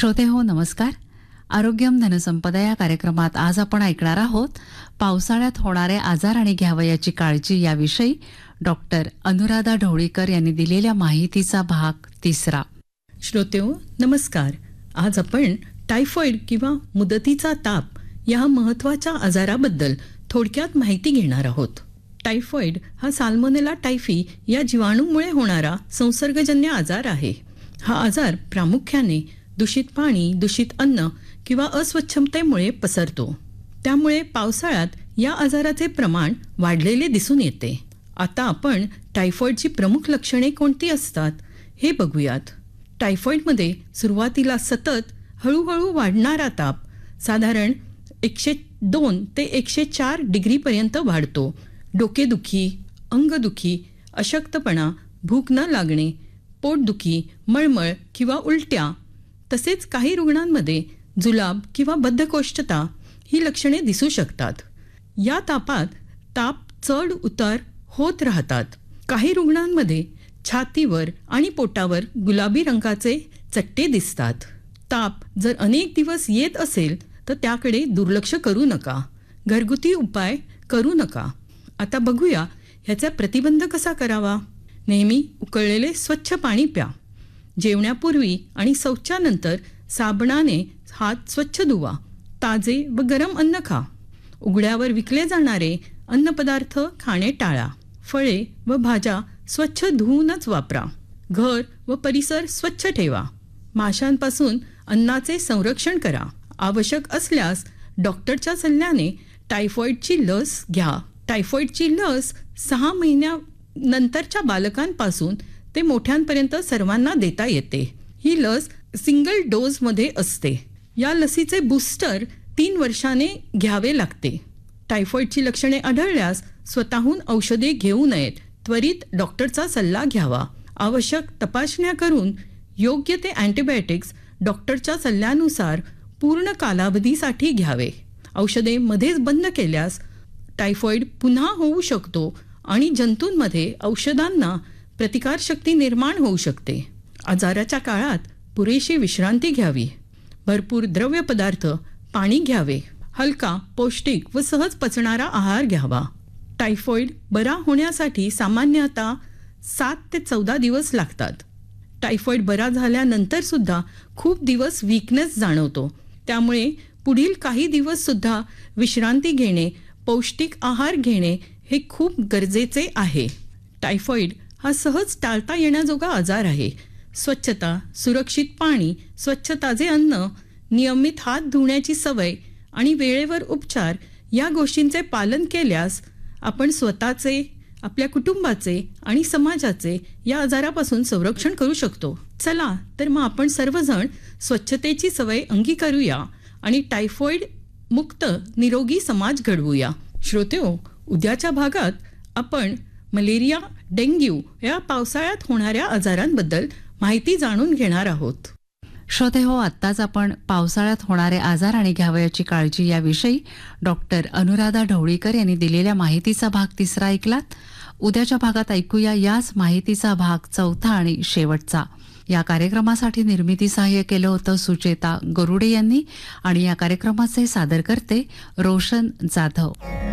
श्रोते हो नमस्कार. आरोग्यम धनसंपदा या कार्यक्रमात आज आपण ऐकणार आहोत पावसाळ्यात होणारे आजार आणि घ्यावयाची काळजी याविषयी डॉक्टर अनुराधा ढवळीकर यांनी दिलेल्या माहितीचा भाग 3. श्रोतेहो नमस्कार. आज आपण टायफॉइड किंवा मुदतीचा ताप या महत्त्वाच्या आजाराबद्दल थोडक्यात माहिती घेणार आहोत. टायफॉइड हा साल्मोनेला टायफी या जीवाणूमुळे होणारा संसर्गजन्य आजार आहे. हा आजार प्रामुख्याने दूषित पाणी, दूषित अन्न किंवा अस्वच्छतेमुळे पसरतो. त्यामुळे पावसाळ्यात या आजाराचे प्रमाण वाढलेले दिसून येते. आता आपण टायफॉइडची प्रमुख लक्षणे कोणती असतात हे बघूयात. टायफॉइडमध्ये सुरुवातीला सतत हळूहळू वाढणारा ताप साधारण 102 ते 104 डिग्रीपर्यंत वाढतो. डोकेदुखी, अंगदुखी, अशक्तपणा, भूक न लागणे, पोटदुखी, मळमळ किंवा उलट्या, तसेच काही रुग्णांमध्ये जुलाब किंवा बद्धकोष्ठता ही लक्षणे दिसू शकतात. या तापात ताप चढ उतार होत राहतात. काही रुग्णांमध्ये छातीवर आणि पोटावर गुलाबी रंगाचे चट्टे दिसतात. ताप जर अनेक दिवस येत असेल तर त्याकडे दुर्लक्ष करू नका. घरगुती उपाय करू नका. आता बघूया ह्याचा प्रतिबंध कसा करावा. नेहमी उकळलेले स्वच्छ पाणी प्या. जेवण्यापूर्वी आणि शौचानंतर साबणाने हात स्वच्छ धुवा. ताजे व गरम अन्न खा. उघड्यावर विकले जाणारे अन्नपदार्थ खाणे टाळा. फळे व भाज्या स्वच्छ धुवूनच वापरा. घर व परिसर स्वच्छ ठेवा. माशांपासून अन्नाचे संरक्षण करा. आवश्यक असल्यास डॉक्टरच्या सल्ल्याने टायफॉइडची लस घ्या. टायफॉइडची लस 6 महिन्यानंतरच्या बालकांपासून ते मोठ्यांपर्यंत सर्वांना देता येते. ही लस सिंगल डोजमध्ये असते. या लसीचे बूस्टर 3 वर्षाने घ्यावे लागते. टायफॉइडची लक्षणे आढळल्यास स्वतःहून औषधे घेऊ नयेत. त्वरित डॉक्टरचा सल्ला घ्यावा. आवश्यक तपासण्या करून योग्य ते अँटीबायोटिक्स डॉक्टरच्या सल्ल्यानुसार पूर्ण कालावधीसाठी घ्यावे. औषधे मध्येच बंद केल्यास टायफॉइड पुन्हा होऊ शकतो आणि जंतूंमध्ये औषधांना प्रतिकारशक्ती निर्माण होऊ शकते. आजाराच्या काळात पुरेशी विश्रांती घ्यावी. भरपूर द्रव्य पदार्थ, पाणी घ्यावे. हलका, पौष्टिक व सहज पचणारा आहार घ्यावा. टायफॉइड बरा होण्यासाठी सामान्यतः 7 ते 14 दिवस लागतात. टायफॉइड बरा झाल्यानंतर सुद्धा खूप दिवस वीकनेस जाणवतो. त्यामुळे पुढील काही दिवस सुद्धा विश्रांती घेणे, पौष्टिक आहार घेणे हे खूप गरजेचे आहे. टायफॉइड हा सहज टाळता येण्याजोगा आजार आहे. स्वच्छता, सुरक्षित पाणी, स्वच्छ ताजे अन्न, नियमित हात धुण्याची सवय आणि वेळेवर उपचार या गोष्टींचे पालन केल्यास आपण स्वतःचे, आपल्या कुटुंबाचे आणि समाजाचे या आजारापासून संरक्षण करू शकतो. चला तर मग आपण सर्वजण स्वच्छतेची सवय अंगीकारूया आणि टायफॉइड मुक्त निरोगी समाज घडवूया. श्रोतेहो, उद्याच्या भागात आपण मलेरिया, डेंग्यू या पावसाळ्यात होणाऱ्या आजारांबद्दल माहिती जाणून घेणार आहोत. श्रोते हो, आत्ताच आपण पावसाळ्यात होणारे आजार आणि घ्यावयाची काळजी याविषयी डॉक्टर अनुराधा ढवळीकर यांनी दिलेल्या माहितीचा भाग 3 ऐकलात. उद्याच्या भागात ऐकूया याच माहितीचा भाग 4 आणि शेवटचा. या कार्यक्रमासाठी निर्मिती सहाय्य केलं होतं सुचेता गरुडे यांनी आणि या कार्यक्रमाचे सादरकर्ते रोशन जाधव.